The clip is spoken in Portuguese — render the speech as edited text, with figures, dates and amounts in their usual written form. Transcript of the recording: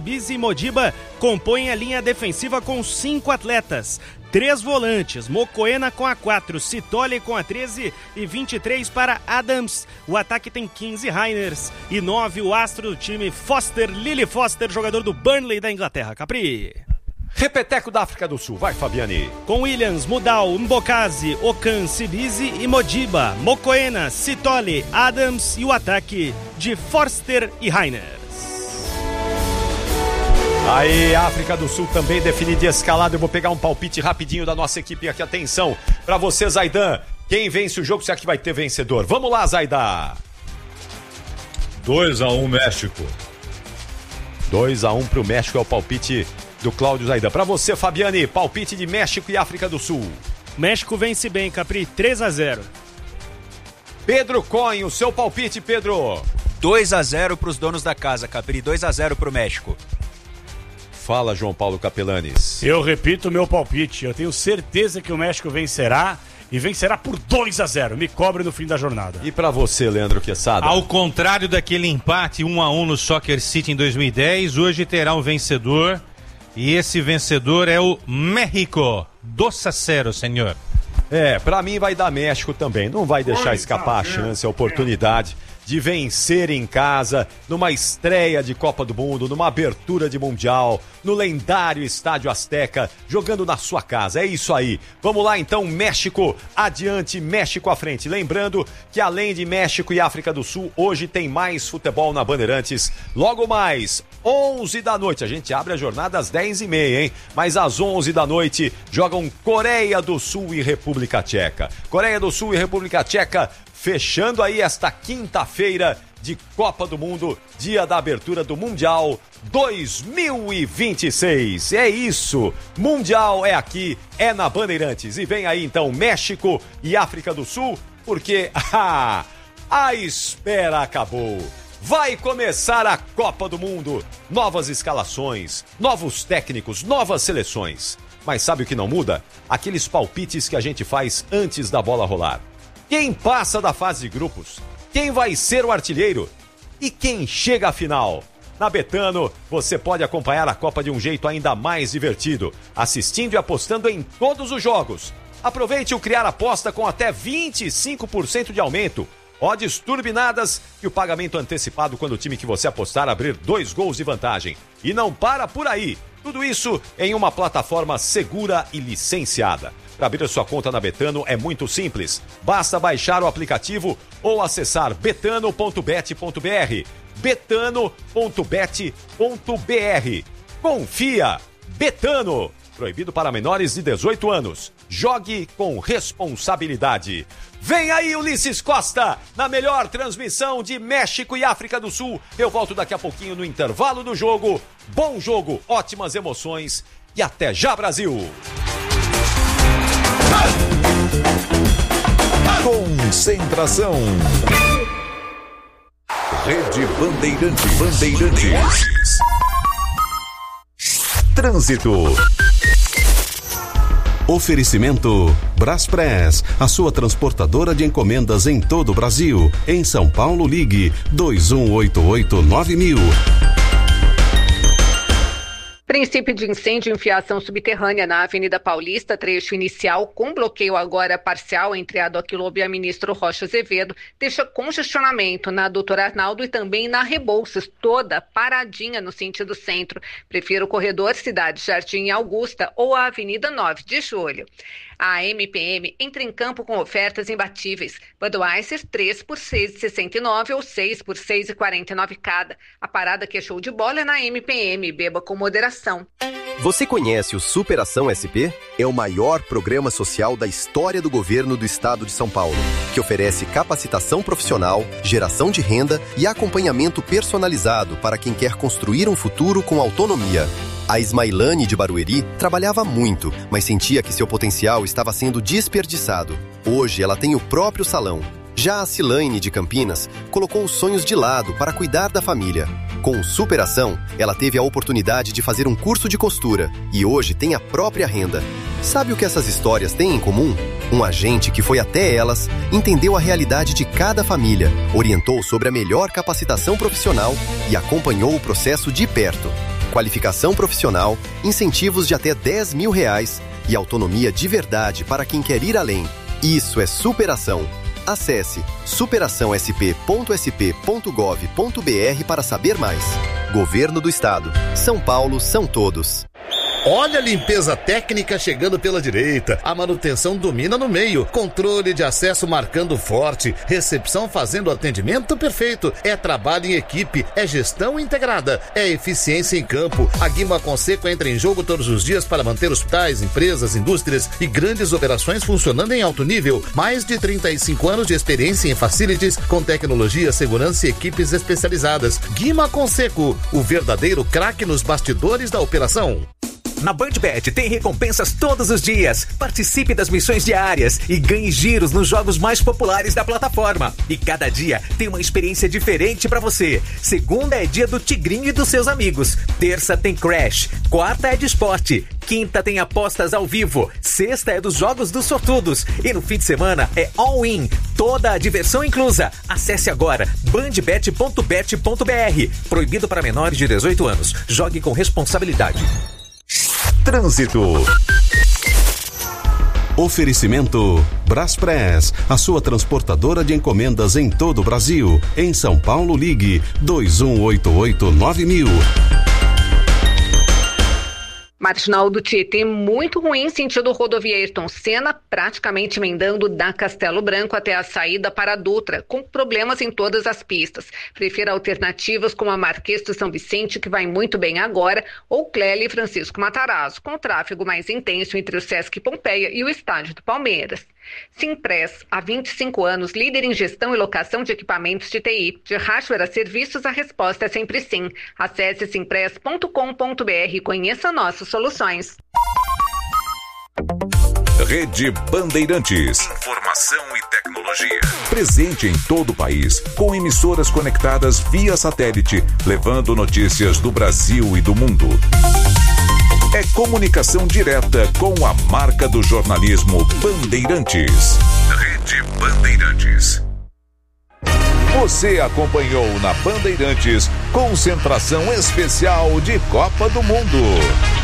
Cibizi e Modiba compõem a linha defensiva com 5 atletas. 3 volantes, Mocoena com a 4, Citoli com a 13 e 23 para Adams. O ataque tem 15 Rainers e 9 o astro do time Foster, Lily Foster, jogador do Burnley da Inglaterra. Capri. Repeteco da África do Sul, vai Fabiane. Com Williams, Mudal, Mbokazi, Okan, Cibizi e Modiba, Mocoena, Citoli, Adams e o ataque de Forster e Rainer. Aí, África do Sul também definida e escalada. Eu vou pegar um palpite rapidinho da nossa equipe aqui. Atenção, pra você, Zaidan. Quem vence o jogo, será que vai ter vencedor? Vamos lá, Zaidan. 2-1 México. 2-1 pro México é o palpite do Cláudio Zaidan. Pra você, Fabiane, palpite de México e África do Sul. México vence bem, Capri, 3-0. Pedro Cohen, o seu palpite, Pedro. 2-0 pros donos da casa, Capri, 2-0 pro México. Fala, João Paulo Capelanes. Eu repito o meu palpite. Eu tenho certeza que o México vencerá e vencerá por 2-0. Me cobre no fim da jornada. E pra você, Leandro Quesada? Ao contrário daquele empate 1-1 no Soccer City em 2010, hoje terá um vencedor. E esse vencedor é o México. 2-0, senhor. Pra mim vai dar México também. Não vai deixar escapar a chance, a oportunidade de vencer em casa, numa estreia de Copa do Mundo, numa abertura de Mundial, no lendário Estádio Azteca, jogando na sua casa. É isso aí. Vamos lá então, México adiante, México à frente. Lembrando que além de México e África do Sul, hoje tem mais futebol na Bandeirantes. Logo mais, 11 da noite, a gente abre a jornada às 10h30, hein? Mas às 11 da noite jogam Coreia do Sul e República Tcheca. Coreia do Sul e República Tcheca fechando aí esta quinta-feira de Copa do Mundo, dia da abertura do Mundial 2026. É isso, Mundial é aqui, é na Bandeirantes. E vem aí então México e África do Sul, porque a espera acabou. Vai começar a Copa do Mundo. Novas escalações, novos técnicos, novas seleções. Mas sabe o que não muda? Aqueles palpites que a gente faz antes da bola rolar. Quem passa da fase de grupos? Quem vai ser o artilheiro? E quem chega à final? Na Betano, você pode acompanhar a Copa de um jeito ainda mais divertido, assistindo e apostando em todos os jogos. Aproveite o Criar Aposta com até 25% de aumento. Odds turbinadas e o pagamento antecipado quando o time que você apostar abrir 2 gols de vantagem. E não para por aí. Tudo isso em uma plataforma segura e licenciada. Para abrir a sua conta na Betano é muito simples. Basta baixar o aplicativo ou acessar betano.bet.br. betano.bet.br. Confia! Betano! Proibido para menores de 18 anos. Jogue com responsabilidade. Vem aí, Ulisses Costa, na melhor transmissão de México e África do Sul. Eu volto daqui a pouquinho no intervalo do jogo. Bom jogo, ótimas emoções e até já, Brasil! Concentração. Rede Bandeirantes. Trânsito. Oferecimento Braspress, a sua transportadora de encomendas em todo o Brasil. Em São Paulo, ligue 2188-9000. Princípio de incêndio em fiação subterrânea na Avenida Paulista, trecho inicial com bloqueio agora parcial entre a Doc Lobo e a Ministro Rocha Azevedo, deixa congestionamento na Doutor Arnaldo e também na Rebouças, toda paradinha no sentido centro. Prefira o corredor Cidade Jardim Augusta ou a Avenida 9 de Julho. A MPM entra em campo com ofertas imbatíveis. Budweiser 3 por 6,69 ou 6 por 6,49 cada. A parada que é show de bola é na MPM. Beba com moderação. Você conhece o Superação SP? É o maior programa social da história do governo do estado de São Paulo, que oferece capacitação profissional, geração de renda e acompanhamento personalizado para quem quer construir um futuro com autonomia. A Ismailane de Barueri trabalhava muito, mas sentia que seu potencial estava sendo desperdiçado. Hoje ela tem o próprio salão. Já a Cilaine de Campinas colocou os sonhos de lado para cuidar da família. Com Superação, ela teve a oportunidade de fazer um curso de costura e hoje tem a própria renda. Sabe o que essas histórias têm em comum? Um agente que foi até elas, entendeu a realidade de cada família, orientou sobre a melhor capacitação profissional e acompanhou o processo de perto. qualificação profissional, incentivos de até R$10 mil e autonomia de verdade para quem quer ir além. Isso é superação. Acesse superaçãosp.sp.gov.br para saber mais. Governo do Estado. São Paulo são todos. Olha a limpeza técnica chegando pela direita, a manutenção domina no meio, controle de acesso marcando forte, recepção fazendo atendimento perfeito, é trabalho em equipe, é gestão integrada, é eficiência em campo. A Guima Conseco entra em jogo todos os dias para manter hospitais, empresas, indústrias e grandes operações funcionando em alto nível. Mais de 35 anos de experiência em facilities com tecnologia, segurança e equipes especializadas. Guima Conseco, o verdadeiro craque nos bastidores da operação. Na BandBet tem recompensas todos os dias. Participe das missões diárias e ganhe giros nos jogos mais populares da plataforma. E cada dia tem uma experiência diferente pra você. Segunda é dia do Tigrinho e dos seus amigos. Terça tem Crash. Quarta é de esporte. Quinta tem apostas ao vivo. Sexta é dos jogos dos sortudos. E no fim de semana é all-in. Toda a diversão inclusa. Acesse agora bandbet.bet.br. Proibido para menores de 18 anos. Jogue com responsabilidade. Trânsito. Oferecimento Braspress, a sua transportadora de encomendas em todo o Brasil. Em São Paulo, ligue 2188-9000. Marginal do Tietê muito ruim, sentido rodovia Ayrton Senna, praticamente emendando da Castelo Branco até a saída para a Dutra, com problemas em todas as pistas. Prefira alternativas como a Marquês de São Vicente, que vai muito bem agora, ou Clélia e Francisco Matarazzo, com tráfego mais intenso entre o Sesc Pompeia e o estádio do Palmeiras. Simpress, há 25 anos, líder em gestão e locação de equipamentos de TI. De hardware a serviços, a resposta é sempre sim. Acesse simpress.com.br e conheça nossas soluções. Rede Bandeirantes. Informação e tecnologia. Presente em todo o país, com emissoras conectadas via satélite, levando notícias do Brasil e do mundo. É comunicação direta com a marca do jornalismo Bandeirantes. Rede Bandeirantes. Você acompanhou na Bandeirantes concentração especial de Copa do Mundo.